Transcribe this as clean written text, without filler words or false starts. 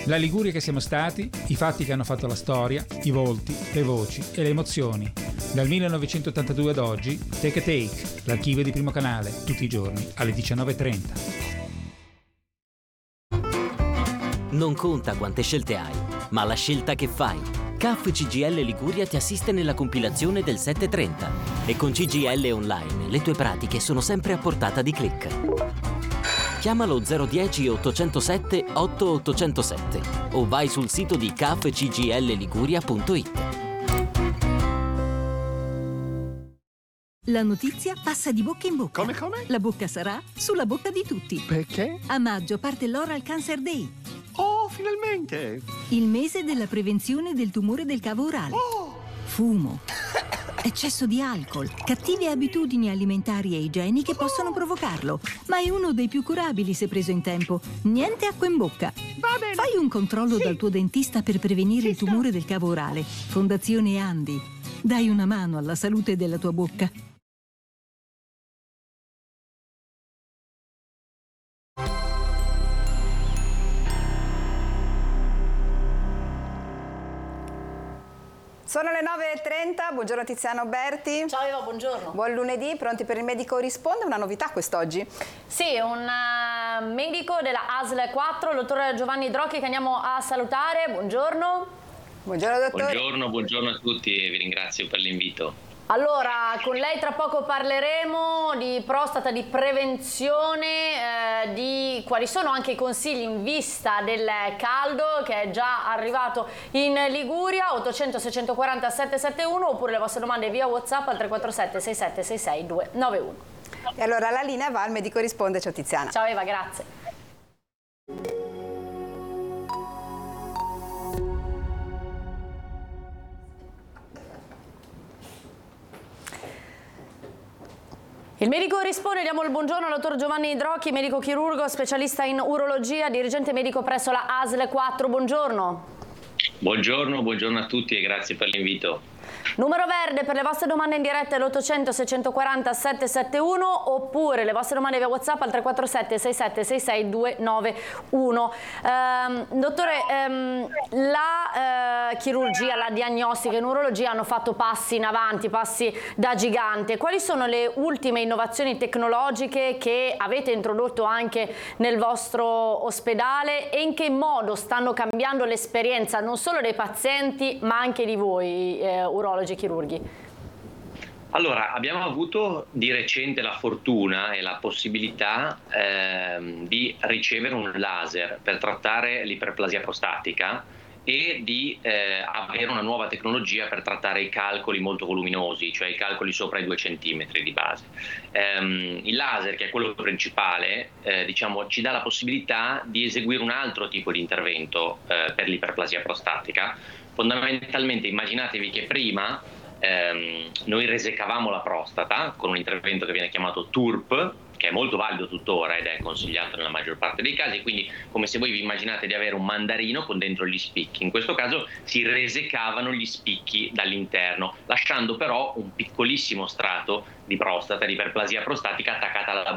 La Liguria che siamo stati, i fatti che hanno fatto la storia, i volti, le voci e le emozioni. Dal 1982 ad oggi, Take a Take, l'archivio di Primo Canale, tutti i giorni alle 19:30. Non conta quante scelte hai, ma la scelta che fai. CAF CGIL Liguria ti assiste nella compilazione del 730 e con CGIL Online le tue pratiche sono sempre a portata di click. Chiamalo 010 807 8807 o vai sul sito di cafcgilliguria.it. La notizia passa di bocca in bocca. Come? La bocca sarà sulla bocca di tutti. Perché? A maggio parte l'Oral Cancer Day, Oh, finalmente! il mese della prevenzione del tumore del cavo orale. Fumo, eccesso di alcol, cattive abitudini alimentari e igieniche possono provocarlo, ma è uno dei più curabili se preso in tempo. Niente acqua in bocca. Va bene! Fai un controllo dal tuo dentista per prevenire il tumore del cavo orale. Fondazione Andi. Dai una mano alla salute della tua bocca. Sono le 9:30, buongiorno Tiziano Berti. Ciao Eva, buongiorno. Buon lunedì, pronti per il Medico Risponde? Una novità quest'oggi? Sì, un medico della ASL 4, il dottor Giovanni Drocchi, che andiamo a salutare. Buongiorno. Buongiorno dottore. Buongiorno a tutti e vi ringrazio per l'invito. Allora, con lei tra poco parleremo di prostata, di prevenzione, di quali sono anche i consigli in vista del caldo che è già arrivato in Liguria. 800 640 771 oppure le vostre domande via WhatsApp al 347 6766 291. E allora la linea va al Medico Risponde. Ciao Tiziana. Ciao Eva, grazie. Il Medico Risponde, diamo il buongiorno al dottor Giovanni Drocchi, medico chirurgo, specialista in urologia, dirigente medico presso la ASL 4. Buongiorno. Buongiorno a tutti e grazie per l'invito. Numero verde per le vostre domande in diretta è l'800 640 771 oppure le vostre domande via WhatsApp al 347 6766 291. Dottore, la chirurgia, la diagnostica in urologia hanno fatto passi in avanti, passi da gigante. Quali sono le ultime innovazioni tecnologiche che avete introdotto anche nel vostro ospedale e in che modo stanno cambiando l'esperienza non solo dei pazienti ma anche di voi urologi e chirurghi? Allora, abbiamo avuto di recente la fortuna e la possibilità di ricevere un laser per trattare l'iperplasia prostatica e di avere una nuova tecnologia per trattare i calcoli molto voluminosi, cioè i calcoli sopra i 2 centimetri di base. Il laser, che è quello principale, diciamo, ci dà la possibilità di eseguire un altro tipo di intervento per l'iperplasia prostatica. Fondamentalmente immaginatevi che prima noi resecavamo la prostata con un intervento che viene chiamato TURP, che è molto valido tuttora ed è consigliato nella maggior parte dei casi, quindi come se voi vi immaginate di avere un mandarino con dentro gli spicchi. In questo caso si resecavano gli spicchi dall'interno, lasciando però un piccolissimo strato di prostata, di iperplasia prostatica attaccata alla